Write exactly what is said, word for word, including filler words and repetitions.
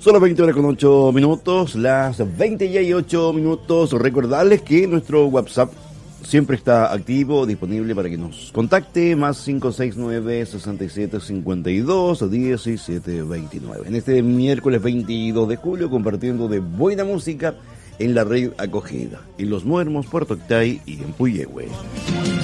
Son las veinte horas con ocho minutos, las veinte y ocho minutos. Recordarles que nuestro WhatsApp siempre está activo, disponible para que nos contacte, más cinco seis nueve, seis siete cinco dos, diecisiete veintinueve. En este miércoles veintidós de julio, compartiendo de buena música en la red acogida, en Los Muermos, Puerto Octay y en Puyehue.